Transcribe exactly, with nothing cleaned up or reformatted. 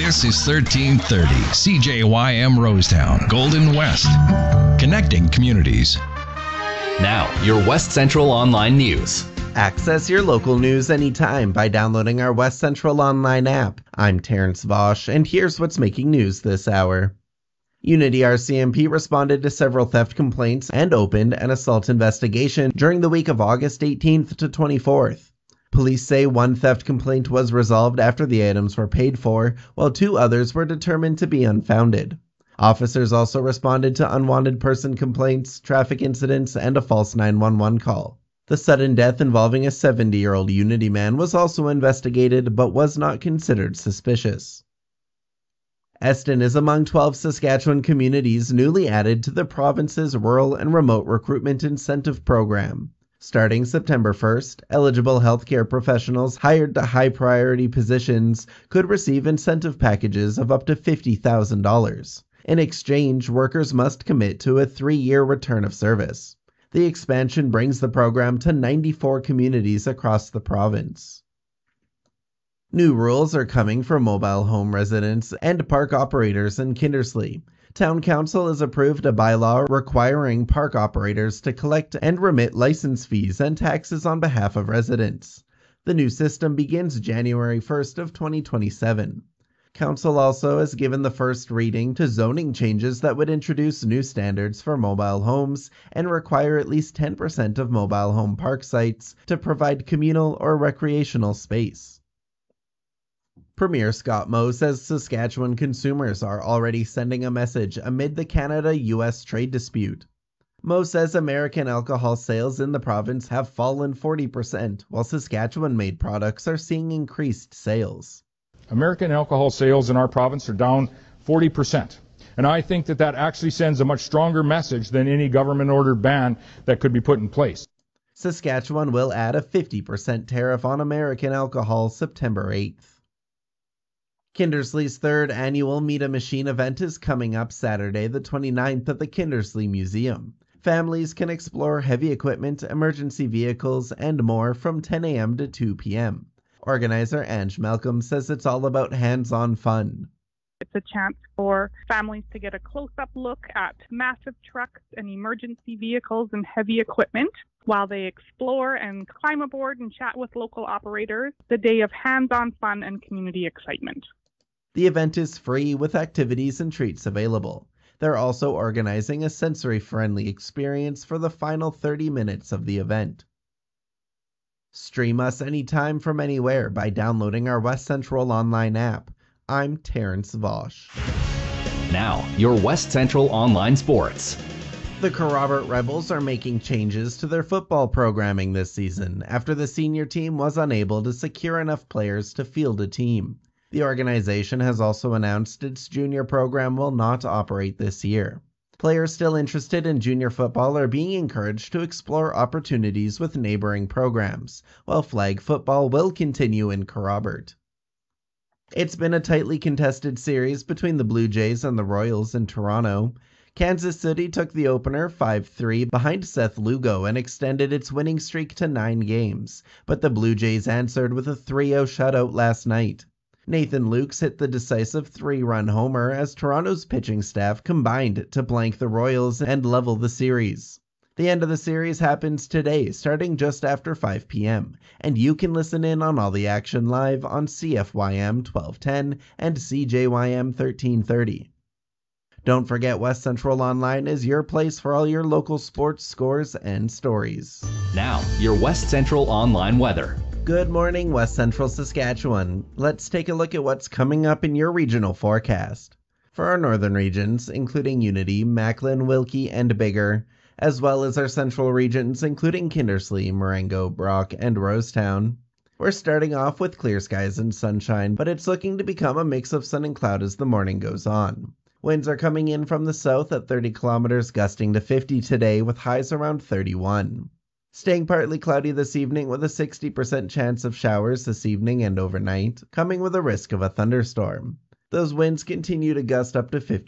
This is thirteen thirty C J Y M Rosetown, Golden West, connecting communities. Now, your West Central Online News. Access your local news anytime by downloading our West Central Online app. I'm Terrence Vosch, and here's what's making news this hour. Unity R C M P responded to several theft complaints and opened an assault investigation during the week of August eighteenth to twenty-fourth. Police say one theft complaint was resolved after the items were paid for, while two others were determined to be unfounded. Officers also responded to unwanted person complaints, traffic incidents, and a false nine one one call. The sudden death involving a seventy-year-old Unity man was also investigated, but was not considered suspicious. Eston is among twelve Saskatchewan communities newly added to the province's Rural and Remote Recruitment Incentive Program. Starting September first, eligible healthcare professionals hired to high-priority positions could receive incentive packages of up to fifty thousand dollars. In exchange, workers must commit to a three-year return of service. The expansion brings the program to ninety-four communities across the province. New rules are coming for mobile home residents and park operators in Kindersley. Town Council has approved a bylaw requiring park operators to collect and remit license fees and taxes on behalf of residents. The new system begins January first of twenty twenty-seven. Council also has given the first reading to zoning changes that would introduce new standards for mobile homes and require at least ten percent of mobile home park sites to provide communal or recreational space. Premier Scott Moe says Saskatchewan consumers are already sending a message amid the Canada U S trade dispute. Moe says American alcohol sales in the province have fallen forty percent, while Saskatchewan-made products are seeing increased sales. American alcohol sales in our province are down forty percent. And I think that that actually sends a much stronger message than any government-ordered ban that could be put in place. Saskatchewan will add a fifty percent tariff on American alcohol September eighth. Kindersley's third annual Meet a Machine event is coming up Saturday the twenty-ninth at the Kindersley Museum. Families can explore heavy equipment, emergency vehicles, and more from ten a.m. to two p.m. Organizer Ange Malcolm says it's all about hands-on fun. It's a chance for families to get a close-up look at massive trucks and emergency vehicles and heavy equipment while they explore and climb aboard and chat with local operators. The day of hands-on fun and community excitement. The event is free with activities and treats available. They're also organizing a sensory-friendly experience for the final thirty minutes of the event. Stream us anytime from anywhere by downloading our West Central Online app. I'm Terrence Vosch. Now, your West Central Online Sports. The Kerrobert Rebels are making changes to their football programming this season after the senior team was unable to secure enough players to field a team. The organization has also announced its junior program will not operate this year. Players still interested in junior football are being encouraged to explore opportunities with neighboring programs, while flag football will continue in Kerrobert. It's been a tightly contested series between the Blue Jays and the Royals in Toronto. Kansas City took the opener five three behind Seth Lugo and extended its winning streak to nine games, but the Blue Jays answered with a three oh shutout last night. Nathan Lukes hit the decisive three-run homer as Toronto's pitching staff combined to blank the Royals and level the series. The end of the series happens today, starting just after five p.m., and you can listen in on all the action live on C F Y M twelve ten and C J Y M thirteen thirty. Don't forget West Central Online is your place for all your local sports scores and stories. Now, your West Central Online weather. Good morning, West Central Saskatchewan. Let's take a look at what's coming up in your regional forecast. For our northern regions, including Unity, Macklin, Wilkie, and Biggar, as well as our central regions, including Kindersley, Marengo, Brock, and Rosetown, we're starting off with clear skies and sunshine, but it's looking to become a mix of sun and cloud as the morning goes on. Winds are coming in from the south at thirty kilometers, gusting to fifty today with highs around thirty-one. Staying partly cloudy this evening with a sixty percent chance of showers this evening and overnight, coming with a risk of a thunderstorm. Those winds continue to gust up to fifty